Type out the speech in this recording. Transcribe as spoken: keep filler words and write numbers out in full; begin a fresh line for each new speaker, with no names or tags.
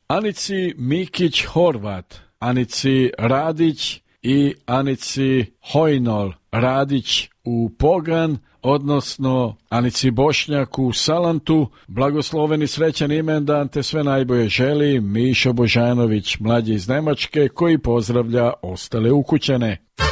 Anici Mikić Horvat, Anici Radić i Anici Hojnol Radić u Pogan, odnosno Anici Bošnjak u Salantu, blagosloveni srećan imendan te sve najbolje želi Mišo Božanović, mlađi iz Nemačke, koji pozdravlja ostale ukućane.